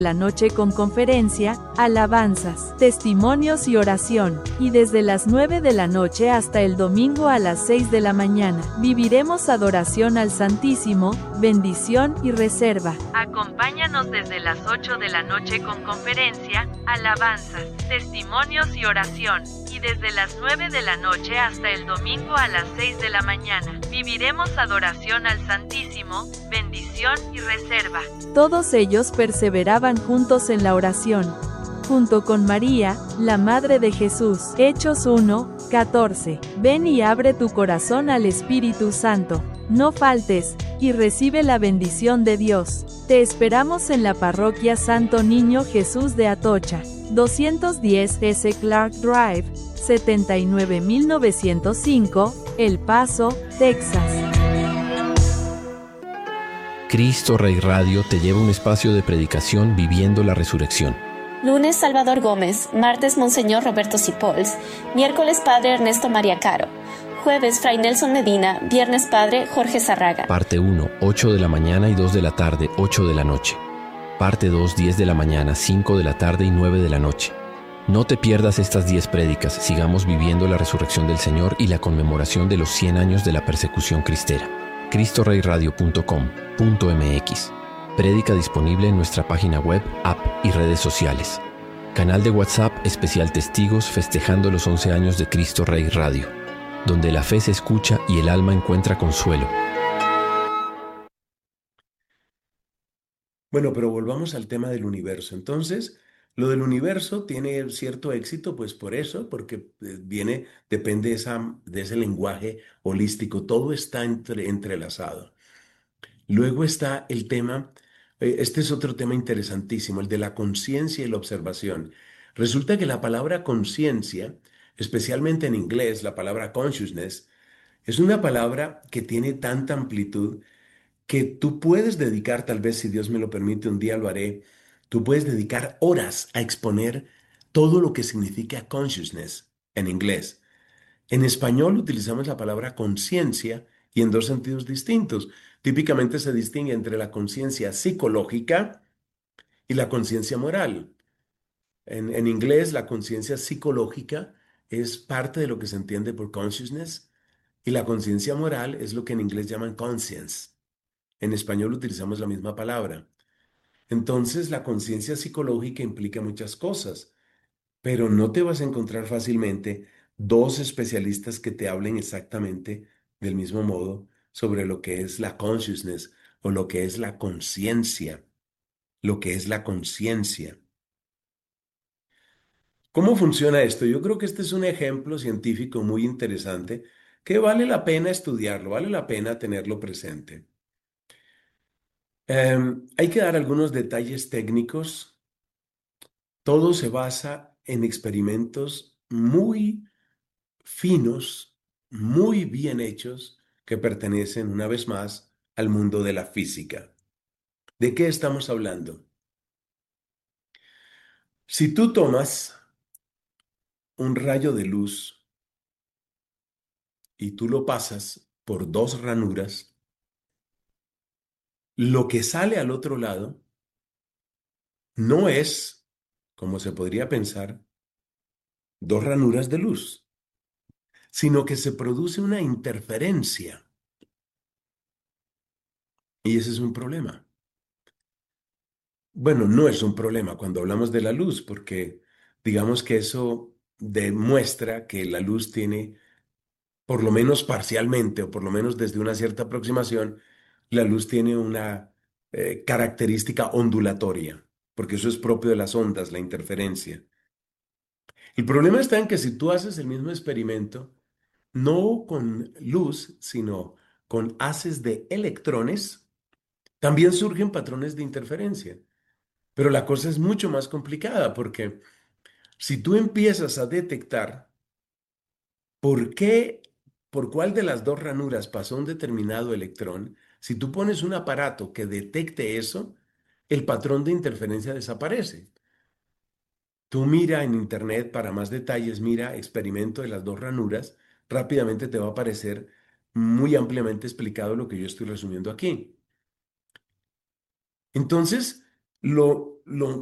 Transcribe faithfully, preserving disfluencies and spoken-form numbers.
la noche con conferencia, alabanzas, testimonios y oración, y desde las nueve de la noche hasta el domingo a las seis de la mañana, viviremos adoración al Santísimo, bendición y reserva. Acompáñanos desde las ocho de la noche con conferencia, alabanzas, testimonios y oración, y desde las nueve de la noche hasta el domingo a las seis de la mañana, viviremos adoración al Santísimo, bendición y reserva. Todos ellos perseveraban juntos en la oración, junto con María, la Madre de Jesús. Hechos uno, catorce. Ven y abre tu corazón al Espíritu Santo. No faltes, y recibe la bendición de Dios. Te esperamos en la Parroquia Santo Niño Jesús de Atocha, doscientos diez S Clark Drive, setenta y nueve mil novecientos cinco, El Paso, Texas. Cristo Rey Radio te lleva a un espacio de predicación viviendo la resurrección. Lunes, Salvador Gómez. Martes, Monseñor Roberto Sipols. Miércoles, Padre Ernesto María Caro. Jueves, Fray Nelson Medina. Viernes, Padre Jorge Zarraga. Parte uno, ocho de la mañana y dos de la tarde, ocho de la noche. Parte dos, diez de la mañana, cinco de la tarde y nueve de la noche. No te pierdas estas diez prédicas. Sigamos viviendo la resurrección del Señor y la conmemoración de los cien años de la persecución cristera. cristo rey radio punto com punto m x. Prédica disponible en nuestra página web, app y redes sociales. Canal de WhatsApp especial Testigos festejando los once años de Cristo Rey Radio, donde la fe se escucha y el alma encuentra consuelo. Bueno, pero volvamos al tema del universo. Entonces, lo del universo tiene cierto éxito, pues por eso, porque eh, viene, depende de, esa, de ese lenguaje holístico, todo está entre, entrelazado. Luego está el tema, eh, este es otro tema interesantísimo, el de la conciencia y la observación. Resulta que la palabra conciencia, especialmente en inglés, la palabra consciousness, es una palabra que tiene tanta amplitud que tú puedes dedicar, tal vez si Dios me lo permite, un día lo haré, tú puedes dedicar horas a exponer todo lo que significa consciousness en inglés. En español utilizamos la palabra conciencia y en dos sentidos distintos. Típicamente se distingue entre la conciencia psicológica y la conciencia moral. En, en inglés, la conciencia psicológica es parte de lo que se entiende por consciousness y la conciencia moral es lo que en inglés llaman conscience. En español utilizamos la misma palabra. Entonces, la conciencia psicológica implica muchas cosas, pero no te vas a encontrar fácilmente dos especialistas que te hablen exactamente del mismo modo sobre lo que es la consciousness o lo que es la conciencia, lo que es la conciencia. ¿Cómo funciona esto? Yo creo que este es un ejemplo científico muy interesante que vale la pena estudiarlo, vale la pena tenerlo presente. Em, hay que dar algunos detalles técnicos. Todo se basa en experimentos muy finos, muy bien hechos, que pertenecen una vez más al mundo de la física. ¿De qué estamos hablando? Si tú tomas un rayo de luz y tú lo pasas por dos ranuras, lo que sale al otro lado no es, como se podría pensar, dos ranuras de luz, sino que se produce una interferencia. Y ese es un problema. Bueno, no es un problema cuando hablamos de la luz, porque digamos que eso demuestra que la luz tiene, por lo menos parcialmente, o por lo menos desde una cierta aproximación, la luz tiene una eh, característica ondulatoria, porque eso es propio de las ondas, la interferencia. El problema está en que si tú haces el mismo experimento, no con luz, sino con haces de electrones, también surgen patrones de interferencia. Pero la cosa es mucho más complicada porque si tú empiezas a detectar por qué, por cuál de las dos ranuras pasó un determinado electrón, si tú pones un aparato que detecte eso, el patrón de interferencia desaparece. Tú mira en internet para más detalles, mira experimento de las dos ranuras, rápidamente te va a aparecer muy ampliamente explicado lo que yo estoy resumiendo aquí. Entonces, lo lo